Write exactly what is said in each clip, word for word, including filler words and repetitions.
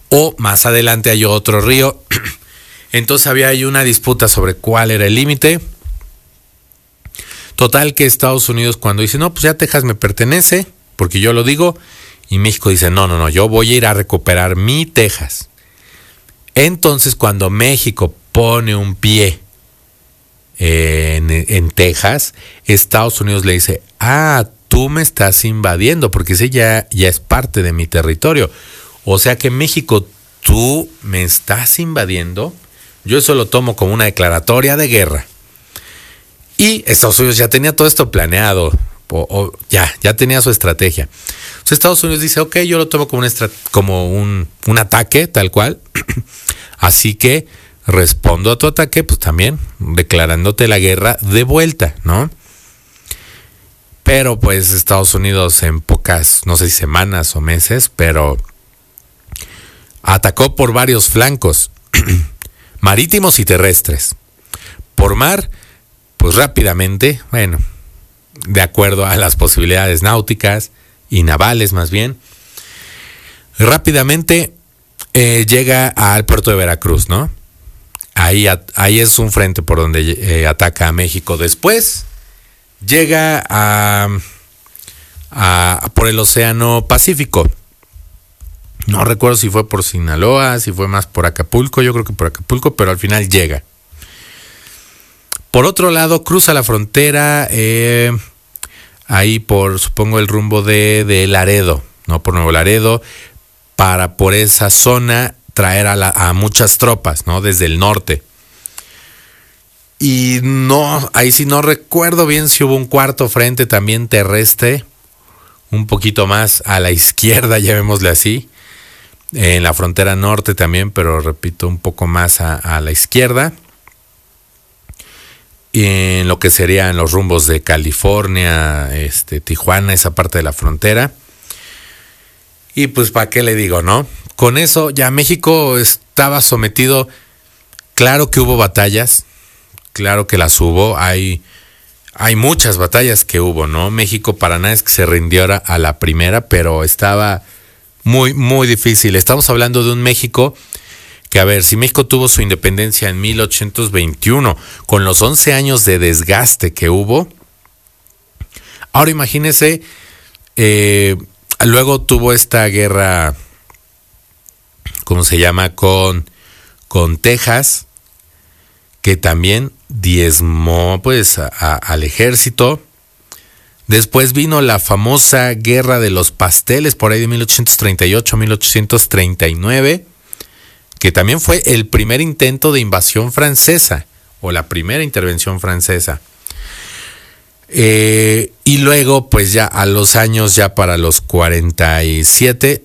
o más adelante hay otro río. Entonces había ahí una disputa sobre cuál era el límite. Total que Estados Unidos, cuando dice, no, pues ya Texas me pertenece, porque yo lo digo, y México dice, no, no, no, yo voy a ir a recuperar mi Texas. Entonces, cuando México pone un pie en, en Texas, Estados Unidos le dice, ah, tú me estás invadiendo, porque ese ya, ya es parte de mi territorio. O sea que México, tú me estás invadiendo. Yo eso lo tomo como una declaratoria de guerra. Y Estados Unidos ya tenía todo esto planeado, o, o ya, ya tenía su estrategia. Entonces Estados Unidos dice, ok, yo lo tomo como, una estra- como un, un ataque, tal cual. Así que respondo a tu ataque, pues también declarándote la guerra de vuelta, ¿no? Pero pues Estados Unidos en pocas, no sé si semanas o meses, pero atacó por varios flancos, marítimos y terrestres. Por mar, pues rápidamente, bueno, de acuerdo a las posibilidades náuticas y navales más bien, rápidamente eh, llega al puerto de Veracruz, ¿no? Ahí, ahí es un frente por donde eh, ataca a México. Después llega a, a por el Océano Pacífico. No recuerdo si fue por Sinaloa, si fue más por Acapulco, yo creo que por Acapulco, pero al final llega. Por otro lado, cruza la frontera, eh, ahí por, supongo, el rumbo de, de Laredo, ¿no? Por Nuevo Laredo, para por esa zona traer a, la, a muchas tropas, ¿no? Desde el norte. Y no, ahí sí no recuerdo bien si hubo un cuarto frente también terrestre, un poquito más a la izquierda, llamémosle así, en la frontera norte también, pero repito, un poco más a, a la izquierda. En lo que serían los rumbos de California, este, Tijuana, esa parte de la frontera. Y pues, ¿para qué le digo, no? Con eso ya México estaba sometido. Claro que hubo batallas, claro que las hubo. Hay, hay muchas batallas que hubo, ¿no? México para nada es que se rindiera a la primera, pero estaba muy, muy difícil. Estamos hablando de un México que, a ver, si México tuvo su independencia en mil ochocientos veintiuno, con los once años de desgaste que hubo, ahora imagínese, eh, luego tuvo esta guerra, ¿cómo se llama?, con, con Texas, que también diezmó pues a, a, al ejército. Después vino la famosa guerra de los pasteles, por ahí de mil ochocientos treinta y ocho a mil ochocientos treinta y nueve, que también fue el primer intento de invasión francesa, o la primera intervención francesa. Eh, y luego, pues ya a los años, ya para los cuarenta y siete,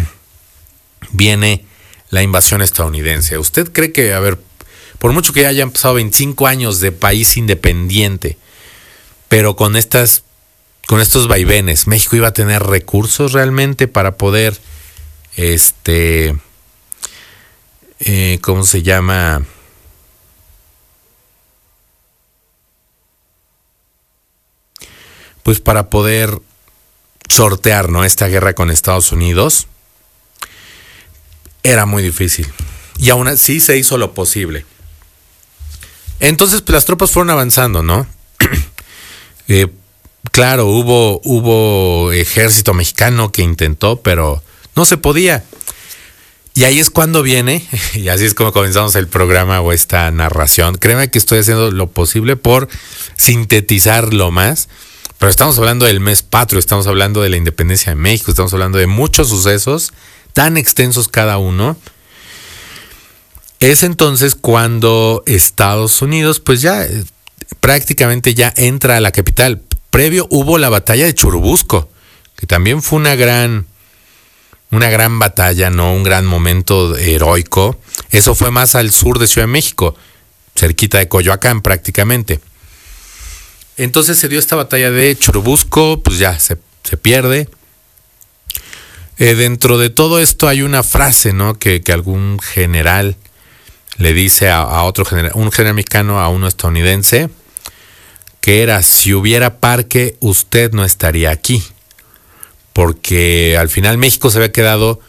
viene la invasión estadounidense. ¿Usted cree que, a ver, por mucho que ya hayan pasado veinticinco años de país independiente, pero con estas, con estos vaivenes, México iba a tener recursos realmente para poder, este... Eh, ¿cómo se llama? Pues para poder sortear, ¿no?, esta guerra con Estados Unidos. Era muy difícil. Y aún así se hizo lo posible. Entonces, pues las tropas fueron avanzando, ¿no? eh, claro, hubo, hubo ejército mexicano que intentó, pero no se podía. Y ahí es cuando viene, y así es como comenzamos el programa o esta narración. Créeme que estoy haciendo lo posible por sintetizarlo más, pero estamos hablando del mes patrio, estamos hablando de la independencia de México, estamos hablando de muchos sucesos, tan extensos cada uno. Es entonces cuando Estados Unidos, pues ya eh, prácticamente ya entra a la capital. Previo hubo la batalla de Churubusco, que también fue una gran... Una gran batalla, ¿no? Un gran momento heroico. Eso fue más al sur de Ciudad de México, cerquita de Coyoacán prácticamente. Entonces se dio esta batalla de Churubusco, pues ya se, se pierde. Eh, dentro de todo esto hay una frase, ¿no?, que, que algún general le dice a, a otro general, un general mexicano a uno estadounidense, que era: si hubiera parque, usted no estaría aquí. Porque al final México se había quedado